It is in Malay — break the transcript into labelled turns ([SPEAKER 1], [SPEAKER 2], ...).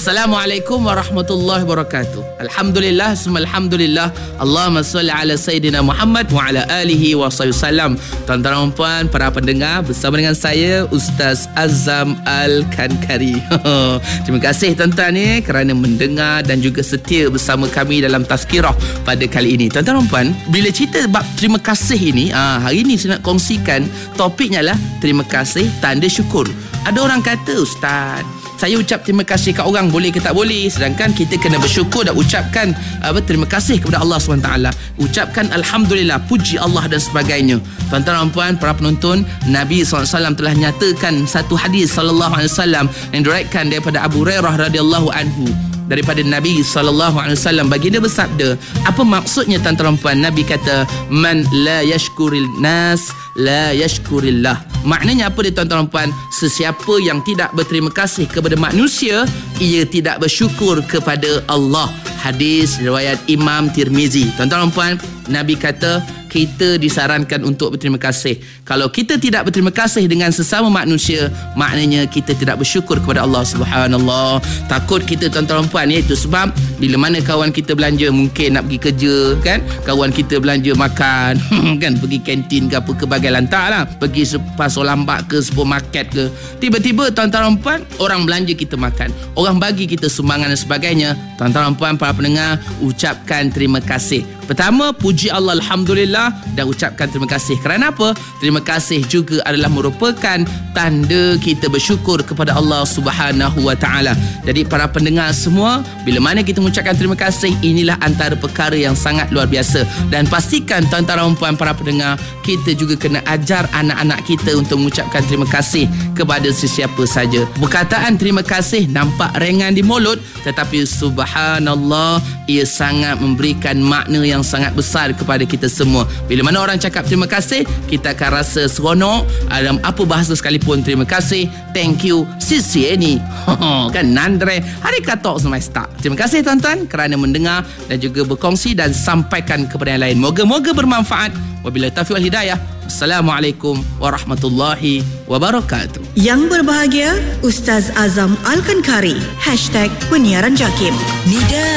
[SPEAKER 1] Assalamualaikum warahmatullahi wabarakatuh. Alhamdulillah, alhamdulillah. Allahumma salli ala Sayyidina Muhammad wa ala alihi wa sallam. Tuan-tuan dan puan, para pendengar, bersama dengan saya Ustaz Azam Al-Kankari. Terima kasih tuan-tuan kerana mendengar dan juga setia bersama kami dalam tazkirah pada kali ini. Tuan-tuan dan puan, bila cerita bab terima kasih ini, hari ini saya nak kongsikan topiknya lah terima kasih tanda syukur. Ada orang kata, Ustaz, saya ucap terima kasih kat orang, boleh ke tak boleh? Sedangkan kita kena bersyukur dan ucapkan terima kasih kepada Allah SWT. Ucapkan Alhamdulillah, puji Allah dan sebagainya. Tuan-tuan dan puan, para penonton, Nabi SAW telah nyatakan satu hadis SAW yang diriwayatkan daripada Abu Hurairah radhiyallahu anhu. Daripada Nabi SAW, baginda bersabda, apa maksudnya tuan-tuan dan puan? Nabi kata, man la yashkuril nas la yashkurillah. Maknanya apa dia tuan-tuan dan puan? Sesiapa yang tidak berterima kasih kepada manusia, ia tidak bersyukur kepada Allah. Hadis riwayat Imam Tirmizi. Tuan-tuan dan puan, Nabi kata kita disarankan untuk berterima kasih. Kalau kita tidak berterima kasih dengan sesama manusia, maknanya kita tidak bersyukur kepada Allah. Subhanallah. Takut kita tuan-tuan dan puan, itu sebab bila mana kawan kita belanja, mungkin nak pergi kerja kan, kawan kita belanja makan kan, pergi kantin ke apa ke, bagai lantak lah, pergi pasar lambak ke, supermarket ke, tiba-tiba tuan-tuan dan puan, orang belanja kita makan, orang bagi kita sumbangan dan sebagainya. Tuan-tuan dan puan, para pendengar, ucapkan terima kasih. Pertama, puji Allah, Alhamdulillah, dan ucapkan terima kasih. Kerana apa? Terima kasih juga adalah merupakan tanda kita bersyukur kepada Allah Subhanahu wa Ta'ala. Jadi para pendengar semua, bila mana kita mengucapkan terima kasih, inilah antara perkara yang sangat luar biasa. Dan pastikan tuan-tuan dan puan, para pendengar, kita juga kena ajar anak-anak kita untuk mengucapkan terima kasih kepada sesiapa saja. Perkataan terima kasih nampak ringan di mulut, tetapi subhanallah, ia sangat memberikan makna yang sangat besar kepada kita semua. Bila mana orang cakap terima kasih, kita akan rasa seronok dalam apa bahasa sekalipun. Terima kasih, thank you, sisi ni kan, nandre, hari katok semesta. Terima kasih tuan-tuan kerana mendengar dan juga berkongsi dan sampaikan kepada yang lain. Moga-moga bermanfaat. Wabillahi taufiq wal hidayah. Assalamualaikum warahmatullahi wabarakatuh.
[SPEAKER 2] Yang berbahagia, Ustaz Azam Al-Kankari. #Penyiaran Jakim. Nida.